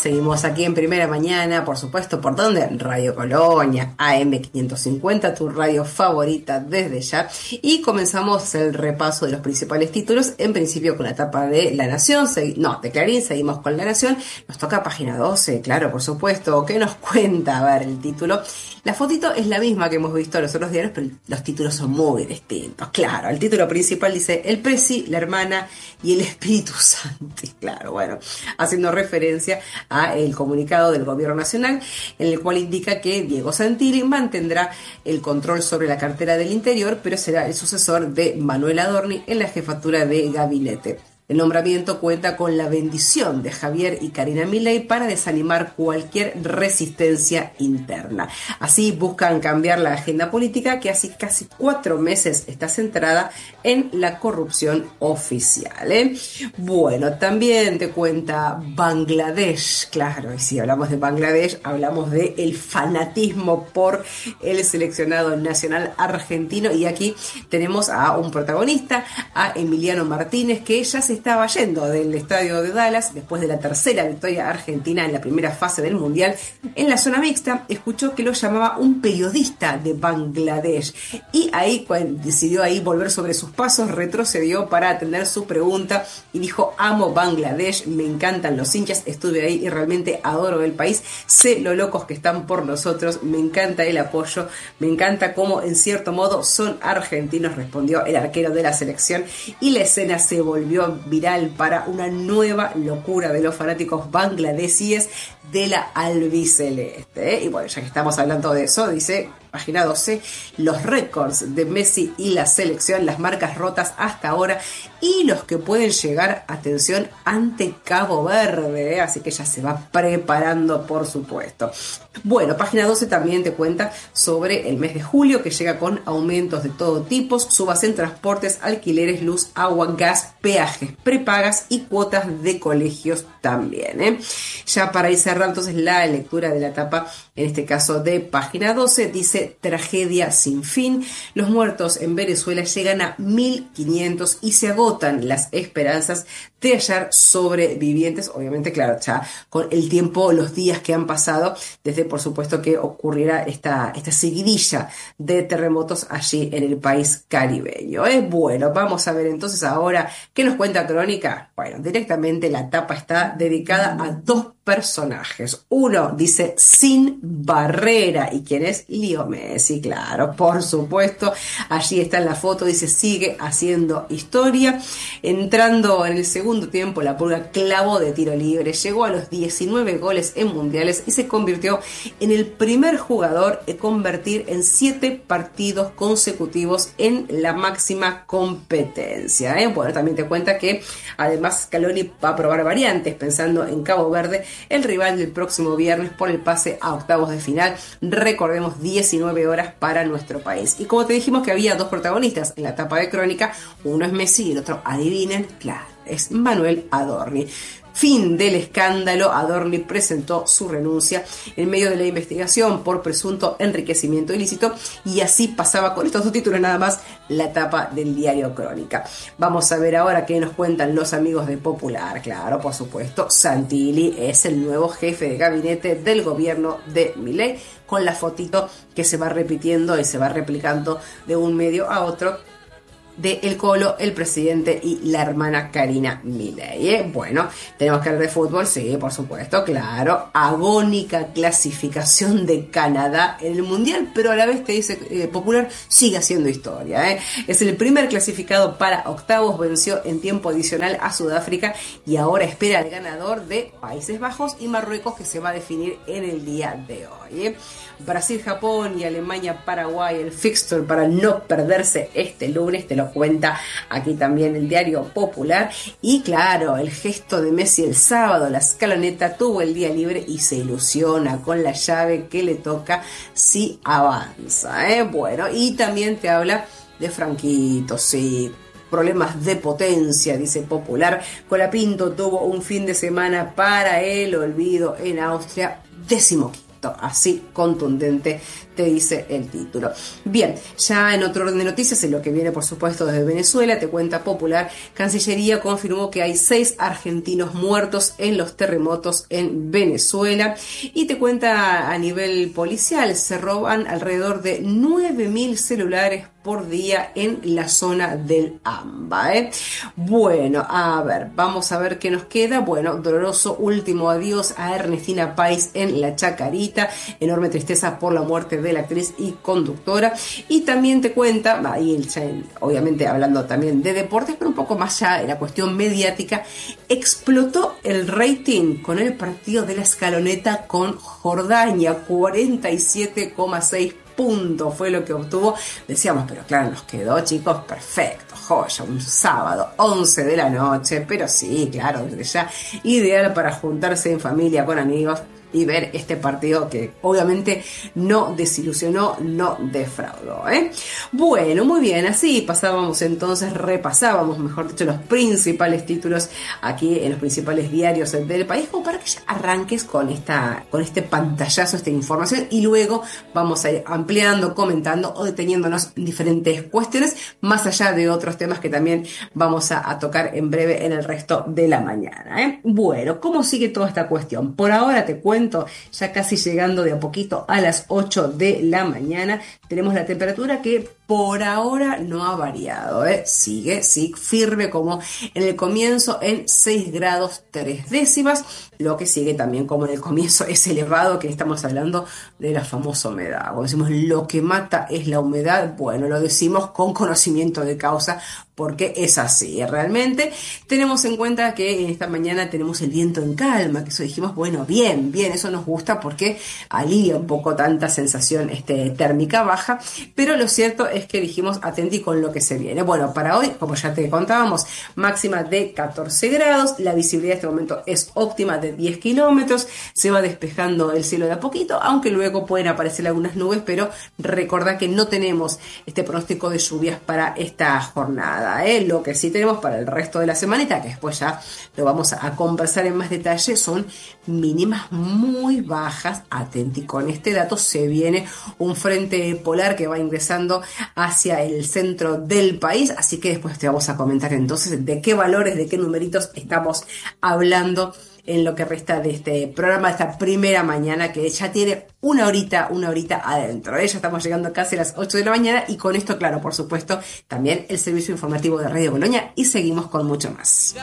Seguimos aquí en Primera Mañana, por supuesto, ¿por dónde? Radio Colonia, AM550, tu radio favorita desde ya. Y comenzamos el repaso de los principales títulos, en principio con la etapa de La Nación, de Clarín, seguimos con La Nación. Nos toca página 12, claro, por supuesto. ¿Qué nos cuenta? A ver, el título. La fotito es la misma que hemos visto en los otros diarios, pero los títulos son muy distintos. Claro, el título principal dice el Presi, la hermana y el Espíritu Santo. Claro, bueno, haciendo referencia a el comunicado del Gobierno Nacional, en el cual indica que Diego Santilli mantendrá el control sobre la cartera del Interior, pero será el sucesor de Manuel Adorni en la jefatura de gabinete. El nombramiento cuenta con la bendición de Javier y Karina Milei para desanimar cualquier resistencia interna. Así buscan cambiar la agenda política que hace casi 4 meses está centrada en la corrupción oficial. Bueno, también te cuenta Bangladesh. Claro, y si hablamos de Bangladesh, hablamos de el fanatismo por el seleccionado nacional argentino. Y aquí tenemos a un protagonista, a Emiliano Martínez, que ya se estaba yendo del estadio de Dallas después de la tercera victoria argentina en la primera fase del Mundial. En la zona mixta escuchó que lo llamaba un periodista de Bangladesh y ahí decidió volver sobre sus pasos, retrocedió para atender su pregunta y dijo: amo Bangladesh, me encantan los hinchas, estuve ahí y realmente adoro el país, sé lo locos que están por nosotros, me encanta el apoyo, me encanta cómo en cierto modo son argentinos, respondió el arquero de la selección, y la escena se volvió viral para una nueva locura de los fanáticos bangladesíes de la albiceleste. Y bueno, ya que estamos hablando de eso, dice página 12, los récords de Messi y la selección, las marcas rotas hasta ahora y los que pueden llegar, atención, ante Cabo Verde, así que ya se va preparando, por supuesto. Bueno, página 12 también te cuenta sobre el mes de julio, que llega con aumentos de todo tipo, subas en transportes, alquileres, luz, agua, gas, peajes, prepagas y cuotas de colegios también. Ya para ir cerrando entonces la lectura de la etapa, en este caso de página 12, dice tragedia sin fin. Los muertos en Venezuela llegan a 1.500 y se agotan las esperanzas de hallar sobrevivientes. Obviamente, claro, ya con el tiempo, los días que han pasado, desde por supuesto que ocurriera esta seguidilla de terremotos allí en el país caribeño. Bueno, vamos a ver entonces ahora qué nos cuenta Crónica. Bueno, directamente la etapa está dedicada a 2 personajes. Uno dice sin barrera. ¿Y quién es? Leo Messi, claro, por supuesto. Allí está en la foto, dice sigue haciendo historia. Entrando en el segundo tiempo, la Pulga clavó de tiro libre, llegó a los 19 goles en mundiales y se convirtió en el primer jugador en convertir en 7 partidos consecutivos en la máxima competencia. Bueno, también te cuenta que además Scaloni va a probar variantes pensando en Cabo Verde, el rival del próximo viernes por el pase a octavos de final. Recordemos, 19 horas para nuestro país. Y como te dijimos que había 2 protagonistas en la etapa de Crónica, uno es Messi y el otro, adivinen, claro, es Manuel Adorni. Fin del escándalo, Adorni presentó su renuncia en medio de la investigación por presunto enriquecimiento ilícito, y así pasaba con estos 2 títulos nada más la etapa del diario Crónica. Vamos a ver ahora qué nos cuentan los amigos de Popular. Claro, por supuesto, Santilli es el nuevo jefe de gabinete del gobierno de Milei, con la fotito que se va repitiendo y se va replicando de un medio a otro, de el Colo, el presidente y la hermana Karina Milei. Bueno, tenemos que hablar de fútbol, sí, por supuesto, claro. Agónica clasificación de Canadá en el Mundial, pero a la vez te dice Popular, sigue haciendo historia. Es el primer clasificado para octavos, venció en tiempo adicional a Sudáfrica y ahora espera al ganador de Países Bajos y Marruecos, que se va a definir en el día de hoy. Brasil, Japón y Alemania, Paraguay, el fixture para no perderse este lunes, te lo cuenta aquí también el diario Popular. Y claro, el gesto de Messi el sábado, la escaloneta, tuvo el día libre y se ilusiona con la llave que le toca si avanza. Bueno, y también te habla de Franquito, sí, problemas de potencia, dice Popular. Colapinto tuvo un fin de semana para el olvido en Austria, 15º. Así contundente te dice el título. Bien, ya en otro orden de noticias, en lo que viene por supuesto desde Venezuela, te cuenta Popular, Cancillería confirmó que hay 6 argentinos muertos en los terremotos en Venezuela, y te cuenta a nivel policial, se roban alrededor de 9.000 celulares por día en la zona del AMBA, ¿eh? Bueno, a ver, vamos a ver qué nos queda. Bueno, doloroso último adiós a Ernestina Pais en La Chacarita, enorme tristeza por la muerte de la actriz y conductora. Y también te cuenta, ahí obviamente hablando también de deportes, pero un poco más allá de la cuestión mediática, explotó el rating con el partido de la escaloneta con Jordania, 47,6 puntos fue lo que obtuvo. Decíamos, pero claro, nos quedó, chicos, perfecto, joya, un sábado, 11 de la noche, pero sí, claro, desde ya, ideal para juntarse en familia, con amigos, y ver este partido que obviamente no desilusionó, no defraudó, ¿eh? Bueno, muy bien, así repasábamos, mejor dicho, los principales títulos aquí en los principales diarios del país, como para que ya arranques con este pantallazo, esta información, y luego vamos a ir ampliando, comentando o deteniéndonos en diferentes cuestiones, más allá de otros temas que también vamos a tocar en breve en el resto de la mañana, ¿eh? Bueno, ¿cómo sigue toda esta cuestión? Por ahora te cuento, ya casi llegando de a poquito a las 8 de la mañana, tenemos la temperatura que por ahora no ha variado, ¿eh? Sigue firme como en el comienzo en 6 grados 3 décimas, lo que sigue también como en el comienzo es elevado, que estamos hablando de la famosa humedad. Cuando decimos lo que mata es la humedad, bueno, lo decimos con conocimiento de causa, porque es así, realmente. Tenemos en cuenta que en esta mañana tenemos el viento en calma, que eso dijimos, bueno, bien, eso nos gusta porque alivia un poco tanta sensación térmica baja, pero lo cierto es que dijimos atenti con lo que se viene. Bueno, para hoy, como ya te contábamos, máxima de 14 grados, la visibilidad en este momento es óptima de 10 kilómetros, se va despejando el cielo de a poquito, aunque luego pueden aparecer algunas nubes, pero recordá que no tenemos este pronóstico de lluvias para esta jornada. Lo que sí tenemos para el resto de la semanita, que después ya lo vamos a conversar en más detalle, son mínimas muy bajas. Atenti con este dato, se viene un frente polar que va ingresando hacia el centro del país, así que después te vamos a comentar entonces de qué valores, de qué numeritos estamos hablando en lo que resta de este programa, de esta primera mañana que ya tiene una horita adentro. Ya estamos llegando casi a las 8 de la mañana y con esto, claro, por supuesto, también el servicio informativo de Radio Colonia y seguimos con mucho más.